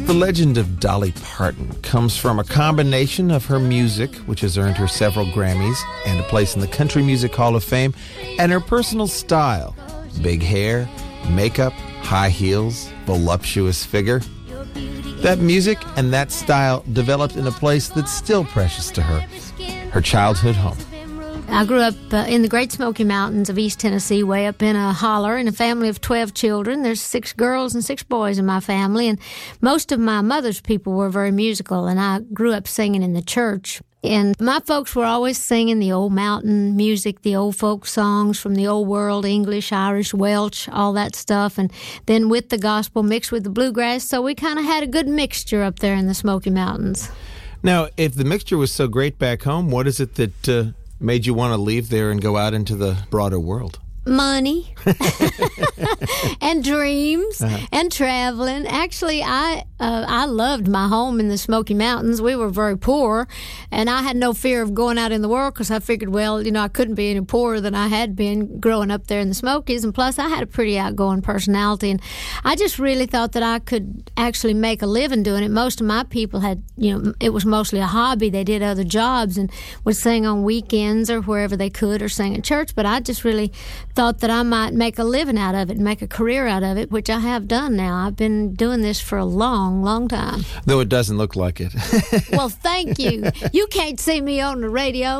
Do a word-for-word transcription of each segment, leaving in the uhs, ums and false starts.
The legend of Dolly Parton comes from a combination of her music, which has earned her several Grammys and a place in the Country Music Hall of Fame, and her personal style. Big hair, makeup, high heels, voluptuous figure. That music and that style developed in a place that's still precious to her, her childhood home. I grew up uh, in the Great Smoky Mountains of East Tennessee, way up in a holler, in a family of twelve children. There's six girls and six boys in my family, and most of my mother's people were very musical, and I grew up singing in the church. And my folks were always singing the old mountain music, the old folk songs from the old world, English, Irish, Welsh, all that stuff, and then with the gospel mixed with the bluegrass, so we kind of had a good mixture up there in the Smoky Mountains. Now, if the mixture was so great back home, what is it that uh, made you want to leave there and go out into the broader world? Money and dreams uh-huh. and traveling. Actually, I uh, I loved my home in the Smoky Mountains. We were very poor, and I had no fear of going out in the world because I figured, well, you know, I couldn't be any poorer than I had been growing up there in the Smokies. And plus, I had a pretty outgoing personality, and I just really thought that I could actually make a living doing it. Most of my people had, you know, it was mostly a hobby. They did other jobs and would sing on weekends or wherever they could or sing at church, but I just really thought that I might make a living out of it and make a career out of it, which I have done now. I've been doing this for a long, long time. Though it doesn't look like it. Well, thank you. You can't see me on the radio.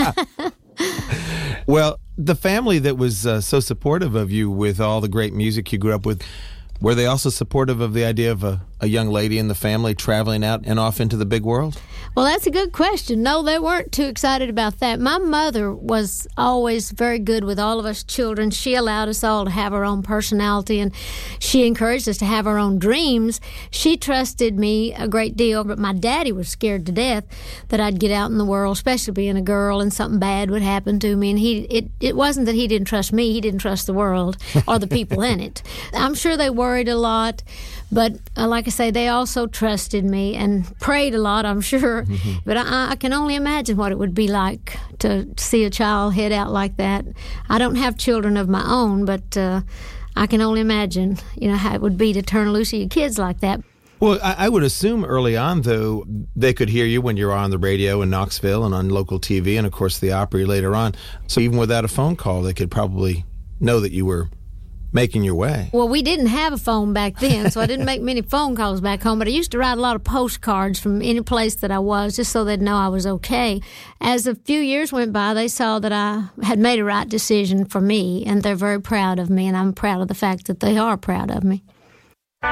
Well, the family that was uh, so supportive of you with all the great music you grew up with, were they also supportive of the idea of a, a young lady in the family traveling out and off into the big world? Well, that's a good question. No, they weren't too excited about that. My mother was always very good with all of us children. She allowed us all to have our own personality, and she encouraged us to have our own dreams. She trusted me a great deal, but my daddy was scared to death that I'd get out in the world, especially being a girl, and something bad would happen to me. And he it, it wasn't that he didn't trust me. He didn't trust the world or the people in it. I'm sure they worried a lot, but uh, like I say, they also trusted me and prayed a lot, I'm sure. Mm-hmm. But I, I can only imagine what it would be like to see a child head out like that. I don't have children of my own, but uh, I can only imagine, you know, how it would be to turn loose of your kids like that. Well, I, I would assume early on, though, they could hear you when you were on the radio in Knoxville and on local T V and, of course, the Opry later on. So even without a phone call, they could probably know that you were making your way. Well, we didn't have a phone back then, so I didn't make many phone calls back home, but I used to write a lot of postcards from any place that I was, just so they'd know I was okay. As a few years went by, they saw that I had made a right decision for me, and they're very proud of me, and I'm proud of the fact that they are proud of me.